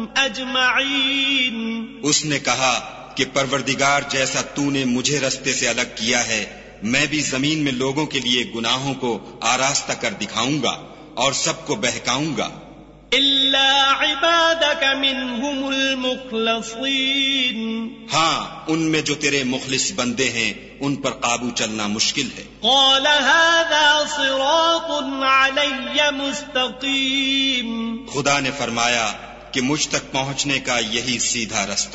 अजमईन। उसने कहा कि परवरदिगार, जैसा तूने मुझे रस्ते से अलग किया है, मैं भी जमीन में लोगों के लिए गुनाहों को आरास्ता कर दिखाऊंगा और सबको बहकाऊंगा, इल्ला इबादक मिनहुमुल मुखलसीन। हाँ, उनमें जो तेरे मुखलिस बंदे हैं उन पर काबू चलना मुश्किल है। क़ाल हाज़ा सिरातुन अलय्य मुस्तक़ीम। खुदा ने फरमाया कि मुझ तक पहुंचने का यही सीधा रास्ता